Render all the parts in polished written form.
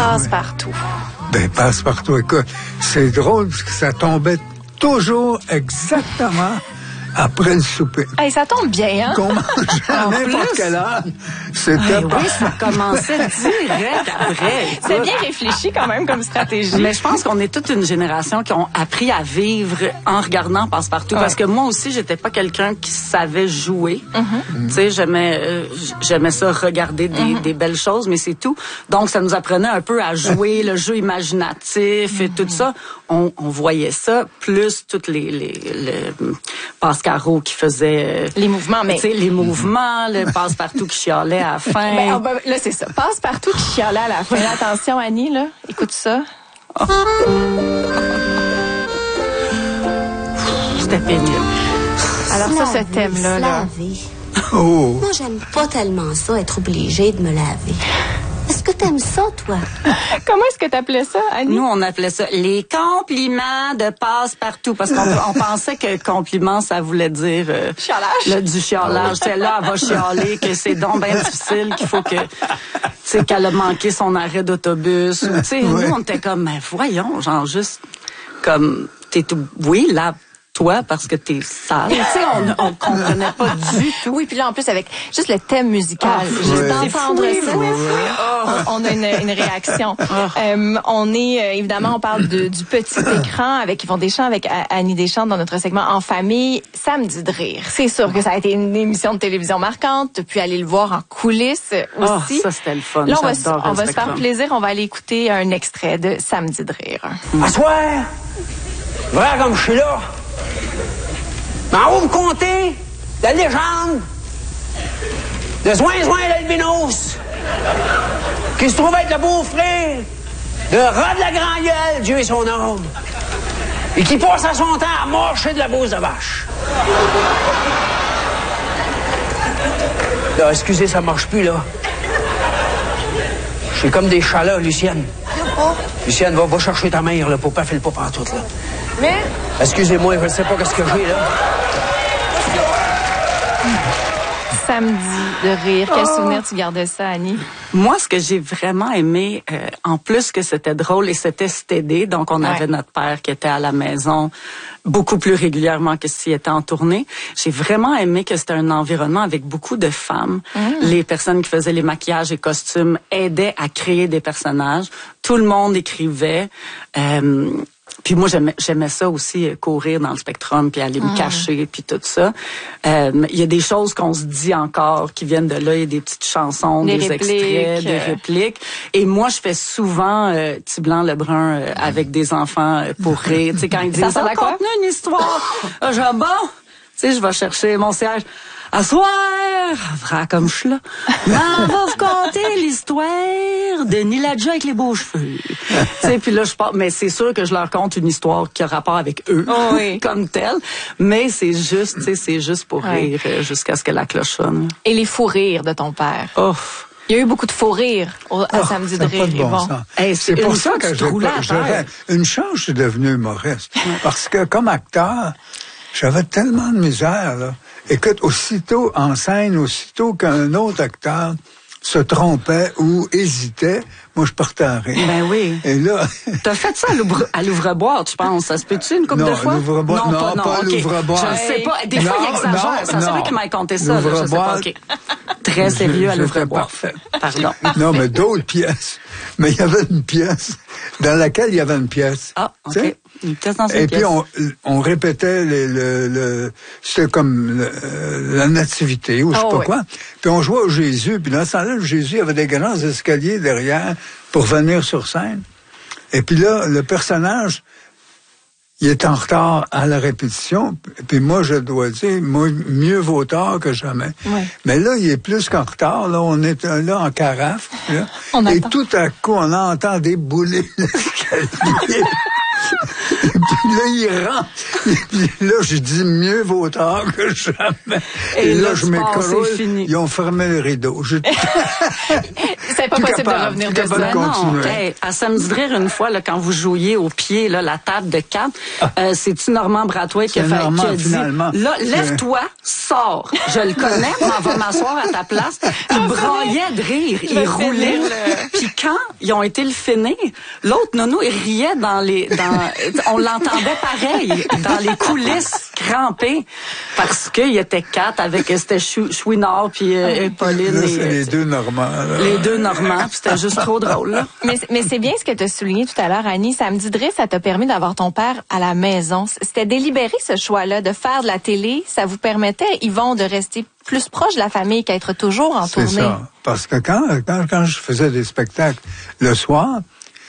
Passe-Partout. Ben, Passe-Partout, écoute, c'est drôle parce que ça tombait toujours exactement après le souper. Hey, ça tombe bien, hein? Qu'on mangeait à n'importe quelle heure. C'était oui, ça commençait direct après. C'est bien réfléchi quand même comme stratégie. Mais je pense qu'on est toute une génération qui ont appris à vivre en regardant Passe-Partout. Parce que moi aussi, j'étais pas quelqu'un qui savait jouer. Tu sais, j'aimais ça regarder des belles choses, mais c'est tout. Donc, ça nous apprenait un peu à jouer le jeu imaginatif et tout ça. On voyait ça, plus toutes les Pascaro qui faisait... les mouvements, mais... Tu sais, les mouvements, le Passe-Partout qui chialait à la fin. Là, c'est ça. Passe-Partout qui chialait à la fin. Là, attention, Annie, là. Écoute ça. C'était pénible. Alors ça, ce thème-là, là... Oh. Moi, j'aime pas tellement ça, être obligée de me laver. Est-ce que t'aimes ça, toi? Comment est-ce que t'appelais ça, Annie? Nous, on appelait ça les compliments de Passe-Partout parce qu'on pensait que compliment, ça voulait dire... chialage. Du chialage. C'est là, elle va chialer, que c'est donc bien difficile, qu'il faut que... Tu sais, qu'elle a manqué son arrêt d'autobus. Tu sais, nous, on était comme, mais voyons, genre juste comme... T'es tout... Oui, là... Toi, parce que t'es sale. Tu sais, on comprenait pas du tout. Oui, puis là, en plus, avec juste le thème musical, juste d'entendre ça, on a une réaction. On est, évidemment, on parle du petit écran avec Yvon Deschamps, avec Annie Deschamps dans notre segment En famille, Samedi de rire. C'est sûr que ça a été une émission de télévision marquante. Tu as pu aller le voir en coulisses aussi. Ça, c'était le fun. Là, on va se faire plaisir. On va aller écouter un extrait de Samedi de rire. À soir, vrai comme je suis là, mais on va vous conter la légende de Zouin l'albinos, qui se trouve être le beau-frère de Rod la Grand-Gueule, Dieu et son âme, et qui passe à son temps à marcher de la bouse de vache. Là, excusez, ça marche plus, là. Je suis comme des chats, là, Lucienne. Lucienne, va chercher ta mère, là, pour pas faire le pas pantoute, là. Mais... Excusez-moi, je ne sais pas ce que j'ai, là. Samedi de rire. Quel souvenir tu gardes de ça, Annie? Moi, ce que j'ai vraiment aimé, en plus que c'était drôle et c'était stédé, donc on avait notre père qui était à la maison beaucoup plus régulièrement que s'il était en tournée. J'ai vraiment aimé que c'était un environnement avec beaucoup de femmes. Les personnes qui faisaient les maquillages et costumes aidaient à créer des personnages. Tout le monde écrivait. Puis moi, j'aimais ça aussi, courir dans le Spectrum, puis aller me cacher, puis tout ça. Il y a des choses qu'on se dit encore qui viennent de là. Il y a des petites chansons, des extraits, des répliques. Et moi, je fais souvent Petit Blanc, le Brun avec des enfants pour rire. Tu sais, quand ils disent « Ça raconte une histoire! » Genre, bon, tu sais, je vais chercher mon siège. À soir, vrai comme je suis là, on va vous conter l'histoire de Niladja avec les beaux cheveux. Tu sais, puis là, je parle, mais c'est sûr que je leur conte une histoire qui a rapport avec eux, comme telle. Mais c'est juste, tu sais, c'est juste pour rire jusqu'à ce que la cloche sonne. Et les fous rires de ton père. Oh. Il y a eu beaucoup de faux rires à Samedi de rire. C'est pour ça que j'aurais une chance, je suis devenu humoriste. Parce que comme acteur, j'avais tellement de misère, là. Écoute, aussitôt en scène, aussitôt qu'un autre acteur se trompait ou hésitait, moi, je partais à rire. Ben oui. Et là... T'as fait ça à l'ouvre-boîte, je pense. Ça se peut-tu une couple de fois? L'ouvre-boîte, non, pas l'ouvre-boîte. Je ne sais pas. Des fois, il exagère. Ça serait qu'il m'a compté ça. Là, je sais pas. OK. Très sérieux à l'ouvre-boîte. Parfait. Pardon. Non, mais d'autres pièces. Mais il y avait une pièce dans laquelle il y avait une pièce. Ah, OK. Une pièce dans une et pièce. puis, on répétait c'était comme la nativité ou je sais pas quoi. Puis on jouait au Jésus. Puis dans ce temps-là, le Jésus avait des grands escaliers derrière pour venir sur scène. Et puis là, le personnage, il est en retard à la répétition. Puis moi, je dois dire, mieux vaut tard que jamais. Oui. Mais là, il est plus qu'en retard. Là, on est là en carafe. Là, et tout à coup, on entend débouler l'escalier. Et puis là, il rentre. Et puis là, je dis mieux vaut tard que jamais. Et là je m'écroule. Ils ont fermé le rideau. C'est pas possible de revenir de ça. Non, à Samedi de rire, une fois, là, quand vous jouiez au pied, là, la table de cartes, c'est-tu Normand Bratois qui a dit, là, lève-toi, sors. Je le connais, m'en va m'asseoir à ta place. Il braillait de rire, il roulait. Puis quand ils ont été le finir, l'autre nono, il riait on l'entendait pareil, dans les coulisses, crampé, parce qu'il était 4 avec, c'était Chouinard puis Pauline. Là, c'est les deux Normands. Les deux Normands, puis c'était juste trop drôle, là. Mais c'est bien ce que tu as souligné tout à l'heure, Annie. Samedi de rire, ça t'a permis d'avoir ton père à la maison. C'était délibéré, ce choix-là, de faire de la télé. Ça vous permettait, Yvon, de rester plus proche de la famille qu'être toujours en tournée. C'est ça. Parce que quand je faisais des spectacles le soir,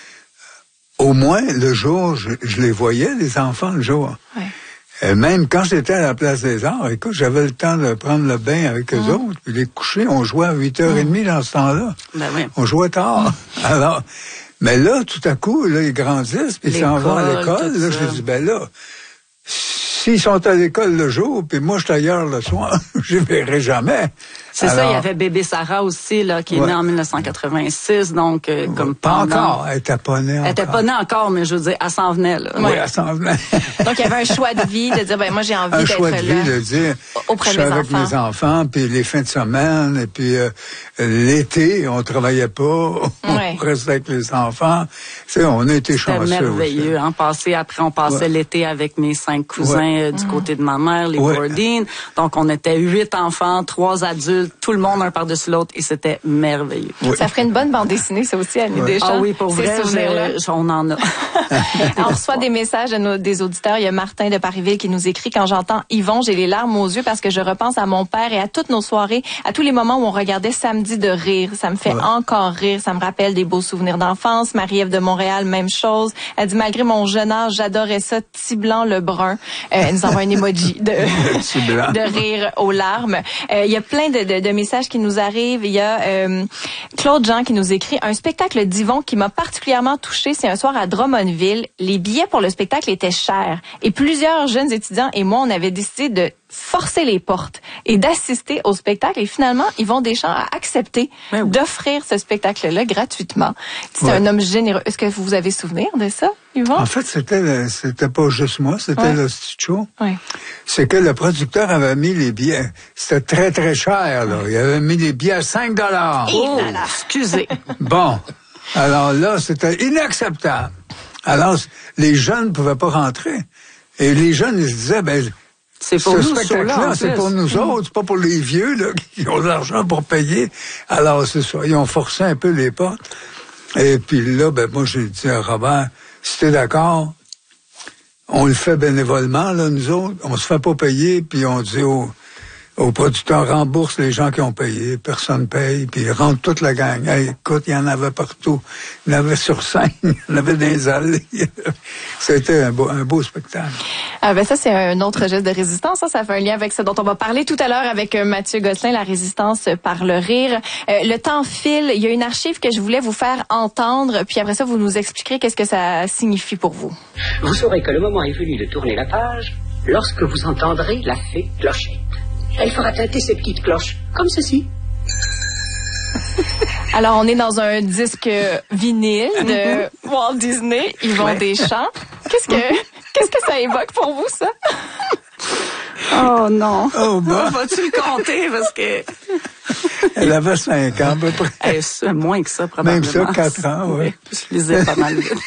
au moins, le jour, je les voyais, les enfants, le jour. Ouais. Même quand j'étais à la Place des Arts, écoute, j'avais le temps de prendre le bain avec eux autres, puis les coucher. On jouait à 8h30 dans ce temps-là. Ben oui. On jouait tard. Alors, mais là, tout à coup, là, ils grandissent, puis ils s'en vont à l'école. Là, je dis, ben là, s'ils sont à l'école le jour, puis moi, je suis ailleurs le soir, je les verrai jamais. C'est ça, il y avait bébé Sarah aussi, là, qui est née en 1986, donc, comme pas encore, elle était pas née encore. Elle était pas née encore, mais je veux dire, elle s'en venait, là. Oui, elle s'en venait. Donc, il y avait un choix de vie, de dire, ben, moi, j'ai envie d'être là. Un choix de vie, de dire, auprès je suis avec mes enfants, puis les fins de semaine, et puis l'été, on travaillait pas, on restait avec les enfants. Tu sais, on a été chanceux. C'était merveilleux, hein. On passait l'été avec mes 5 cousins du côté de ma mère, les Bourdin. Donc, on était 8 enfants, 3 adultes, tout le monde un par-dessus l'autre, et c'était merveilleux. Oui. Ça ferait une bonne bande dessinée, ça aussi, Annie Deschamps. Ah oui, pour vrai, on en a. On reçoit des messages des auditeurs. Il y a Martin de Parisville qui nous écrit: quand j'entends Yvon, j'ai les larmes aux yeux parce que je repense à mon père et à toutes nos soirées, à tous les moments où on regardait Samedi de rire. Ça me fait encore rire. Ça me rappelle des beaux souvenirs d'enfance. Marie-Ève de Montréal, même chose. Elle dit, malgré mon jeune âge, j'adorais ça. Petit blanc le brun. Elle nous envoie un emoji de rire aux larmes. Il y a plein de messages qui nous arrivent. Il y a Claude Jean qui nous écrit: un spectacle d'Yvon qui m'a particulièrement touchée, c'est un soir à Drummondville. Les billets pour le spectacle étaient chers et plusieurs jeunes étudiants et moi, on avait décidé de forcer les portes et d'assister au spectacle. Et finalement, Yvon Deschamps a accepté d'offrir ce spectacle-là gratuitement. C'est un homme généreux. Est-ce que vous avez souvenir de ça, Yvon? En fait, c'était pas juste moi, c'était le show. Oui. C'est que le producteur avait mis les billets. C'était très, très cher, là. Il avait mis les billets à 5 $. Oh, excusez. Bon. Alors là, c'était inacceptable. Alors, les jeunes ne pouvaient pas rentrer. Et les jeunes, ils se disaient, ben, c'est pour ce nous, spectacle-là, c'est pour nous autres, c'est pas pour les vieux, là, qui ont de l'argent pour payer. Alors, c'est ça. Ils ont forcé un peu les portes. Et puis là, ben, moi, j'ai dit à Robert, si t'es d'accord, on le fait bénévolement, là, nous autres. On se fait pas payer, puis on dit aux producteurs, rembourse les gens qui ont payé, personne paye, puis ils rentrent toute la gang. Hey, écoute, il y en avait partout. Il y en avait sur scène, il y en avait dans les allées. C'était un beau spectacle. Ah ben ça, c'est un autre geste de résistance. Ça fait un lien avec ce dont on va parler tout à l'heure avec Mathieu Gosselin, la résistance par le rire. Le temps file. Il y a une archive que je voulais vous faire entendre, puis après ça, vous nous expliquerez qu'est-ce que ça signifie pour vous. Vous saurez que le moment est venu de tourner la page lorsque vous entendrez la fée Clochette. Elle fera tinter ses petites cloches, comme ceci. Alors, on est dans un disque vinyle de Walt Disney, Yvon Deschamps. Qu'est-ce que ça évoque pour vous, ça? Oh non. Oh, bah. Vas-tu le compter, parce que... Elle avait 5 ans, à peu près. Moins que ça, probablement. Même ça, 4 ans, oui. Je lisais pas mal vite.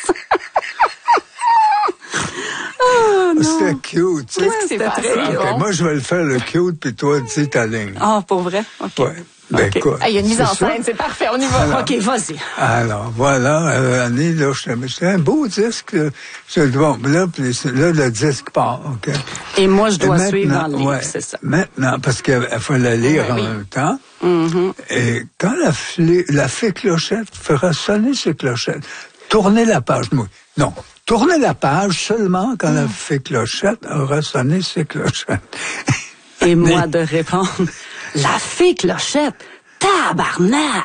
C'était cute, tu sais. Qu'est-ce qui s'est passé? Okay, moi, je vais le faire, le cute, puis toi, dis ta ligne. Ah, pour vrai? OK. Ouais. Ben, quoi? Il y a une mise en scène, c'est parfait, on y va. Alors, OK, vas-y. Alors, voilà, Annie, là, c'était un beau disque. Bon, là, le disque part, OK? Et moi, je dois suivre dans le livre, c'est ça. Maintenant, parce qu'il faut la lire en même temps. Mm-hmm. Et quand la fée Clochette fera sonner ses clochettes, tournez la page. Non, tournez la page seulement quand la fée Clochette aura sonné ses clochettes. Et moi de répondre, la fée Clochette, tabarnak!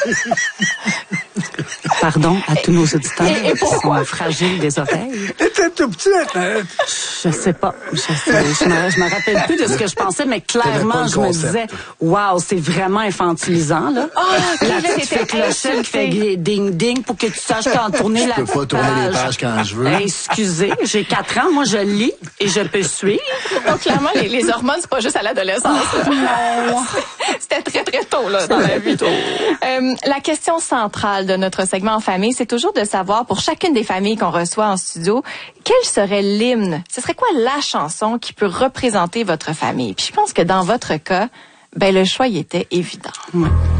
Pardon à tous nos auditeurs qui sont fragiles des oreilles. Elle était tout petit. Hein? Je sais pas. Je me rappelle plus de ce que je pensais, mais clairement, je me disais, wow, c'est vraiment infantilisant, là. La petite fée clochette qui fait ding-ding pour que tu saches quand tourner la page. Je peux pas tourner les pages quand je veux. Excusez, j'ai 4 ans, moi je lis et je peux suivre. Donc clairement, les hormones, c'est pas juste à l'adolescence. Non. C'était très, très tôt, là, dans la vie. La question centrale de notre segment en famille, c'est toujours de savoir, pour chacune des familles qu'on reçoit en studio, quel serait l'hymne? Ce serait quoi la chanson qui peut représenter votre famille? Puis je pense que dans votre cas, le choix, il était évident. Ouais.